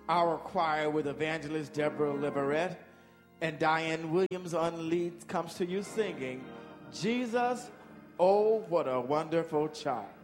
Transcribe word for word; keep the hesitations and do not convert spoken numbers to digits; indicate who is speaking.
Speaker 1: Our choir with evangelist Deborah Liverette and Diane Williams on leads comes to you singing, Jesus, oh, what a wonderful child.